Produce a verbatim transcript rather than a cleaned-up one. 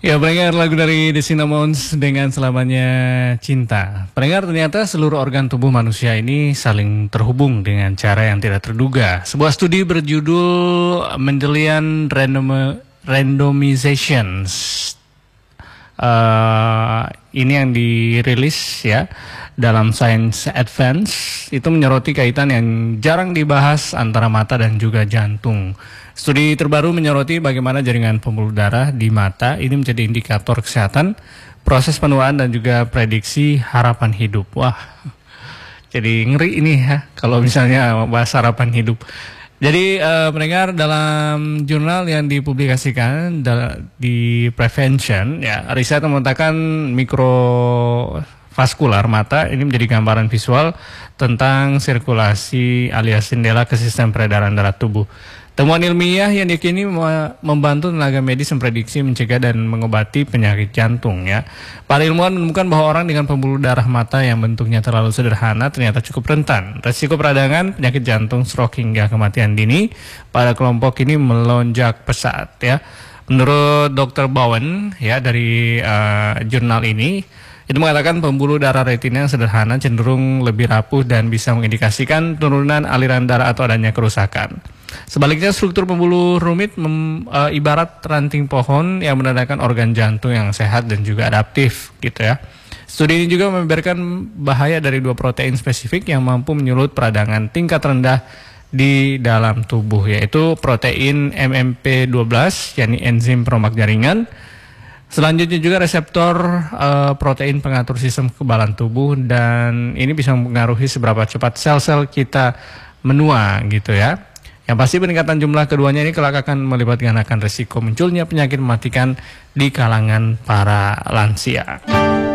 Ya, pendengar lagu dari The Cinnamons dengan Selamanya Cinta. Pendengar, ternyata seluruh organ tubuh manusia ini saling terhubung dengan cara yang tidak terduga. Sebuah studi berjudul Mendelian Random Randomization. Uh, ini yang dirilis ya dalam Science Advance, itu menyoroti kaitan yang jarang dibahas antara mata dan juga jantung. Studi terbaru menyoroti bagaimana jaringan pembuluh darah di mata ini menjadi indikator kesehatan, proses penuaan dan juga prediksi harapan hidup. Wah, jadi ngeri ini ya kalau misalnya bahas harapan hidup. Jadi uh, pendengar, dalam jurnal yang dipublikasikan di Prevention, ya, riset memetakan mikrovaskular mata ini menjadi gambaran visual tentang sirkulasi alias jendela ke sistem peredaran darah tubuh. Temuan ilmiah yang diyakini membantu tenaga medis memprediksi, mencegah dan mengobati penyakit jantung ya. Para ilmuwan menemukan bahwa orang dengan pembuluh darah mata yang bentuknya terlalu sederhana ternyata cukup rentan resiko peradangan penyakit jantung, stroke hingga kematian dini. Pada kelompok ini melonjak pesat ya. Menurut dokter Bowen ya dari uh, jurnal ini, itu mengatakan pembuluh darah retina yang sederhana cenderung lebih rapuh dan bisa mengindikasikan turunan aliran darah atau adanya kerusakan. Sebaliknya, struktur pembuluh rumit mem, e, ibarat ranting pohon yang menandakan organ jantung yang sehat dan juga adaptif gitu ya. Studi ini juga membeberkan bahaya dari dua protein spesifik yang mampu menyulut peradangan tingkat rendah di dalam tubuh, yaitu protein M M P dua belas, yakni enzim peromak jaringan. Selanjutnya juga reseptor e, protein pengatur sistem kekebalan tubuh, dan ini bisa mempengaruhi seberapa cepat sel-sel kita menua gitu ya. Yang pasti peningkatan jumlah keduanya ini kelak akan melibatkan akan resiko munculnya penyakit mematikan di kalangan para lansia.